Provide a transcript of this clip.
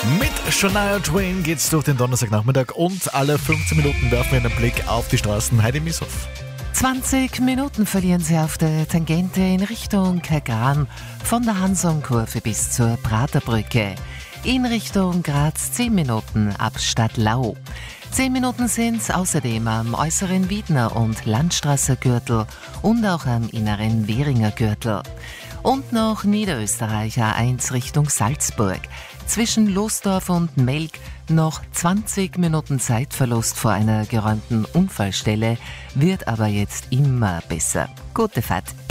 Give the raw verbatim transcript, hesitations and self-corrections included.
Mit Shania Twain geht's durch den Donnerstagnachmittag und alle fünfzehn Minuten werfen wir einen Blick auf die Straßen. Heidi Mieshoff. zwanzig Minuten verlieren Sie auf der Tangente in Richtung Kagran, von der Hansonkurve bis zur Praterbrücke. In Richtung Graz zehn Minuten ab Stadtlau. zehn Minuten sind's außerdem am äußeren Wiedner- und Landstraßer-Gürtel und auch am inneren Währinger Gürtel. Und noch Niederösterreich A eins Richtung Salzburg. Zwischen Losdorf und Melk noch zwanzig Minuten Zeitverlust vor einer geräumten Unfallstelle, wird aber jetzt immer besser. Gute Fahrt!